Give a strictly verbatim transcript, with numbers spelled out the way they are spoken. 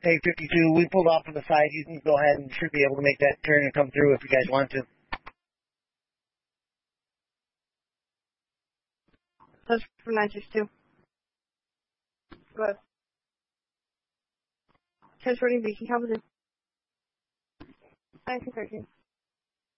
Hey, fifty-two, we pulled off to the side. You can go ahead and should be able to make that turn and come through if you guys want to. That's for nine six two. Go ahead. Transporting Beacon, Calvin. nine six thirteen.